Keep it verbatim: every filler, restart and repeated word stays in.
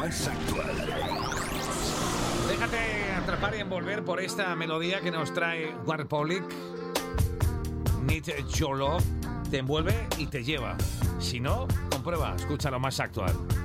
más actual. Déjate atrapar y envolver por esta melodía que nos trae One Republic. Need Your Love. Te envuelve y te lleva. Si no, comprueba, escucha lo más actual.